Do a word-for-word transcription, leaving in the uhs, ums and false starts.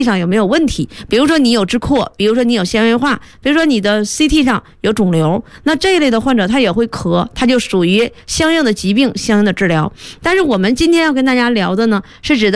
上有没有问题，比如说你有支扩，比如说你有纤维化，比如说你的 C T 上有肿瘤，那这一类的患者他也会咳，他就属于相应的疾病相应的治疗。但是我们今天要跟大家聊的呢，是指的